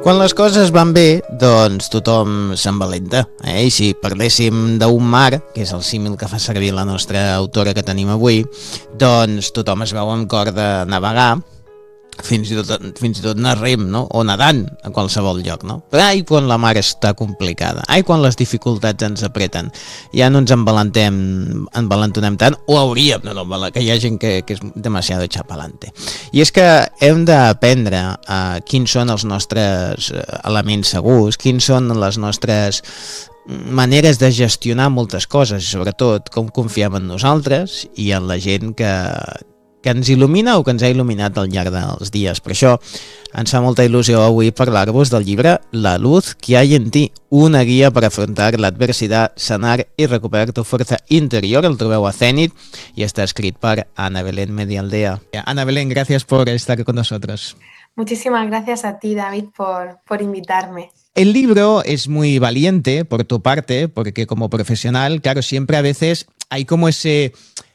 Quan les coses van bé, doncs tothom s'envalenta. I si parléssim d'un mar, que és el símil que fa servir la nostra autora que tenim avui, doncs tothom es veu amb cor de navegar, fins i tot anar rem, no? O nedant a qualsevol lloc, no? Però quan la mar està complicada, quan les dificultats ens apreten, ja no ens envalentonem tant, o hauríem, que hi ha gent que és demasiado chapalante. I és que hem d'aprendre quins són els nostres elements segurs, quins són les nostres maneres de gestionar moltes coses, i sobretot com confiem en nosaltres i en la gent que ens il·lumina o que ens ha il·luminat al llarg dels dies. Per això ens fa molta il·lusió avui parlar-vos del llibre La luz que hay en ti, una guia per afrontar la adversidad, sanar y recuperar tu fuerza interior. El trobeu a Zenit y está escrit per Ana Belén Medialdea. Ana Belén, gracias por estar con nosotros. Muchísimas gracias a ti, David, por invitarme. El libro es muy valiente por tu parte, porque como profesional, claro, siempre a veces hay como ese